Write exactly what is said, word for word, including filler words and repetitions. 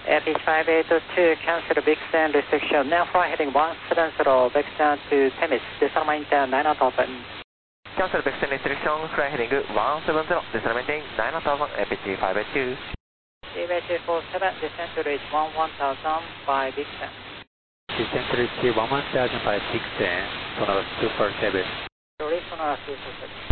A P five eight two, cancel big stand restriction. Now fly heading one seven zero, back down to Temis, descend maintain nine knot open. Cancel big stand restriction, fly heading one seven zero, descend maintain nine knot open, A P G five eight two. T V two four seven, descend to reach one one thousand by big stand. Descend to reach one one thousand by big stand, Sonora two four seven. Sorry, Sonora two four seven.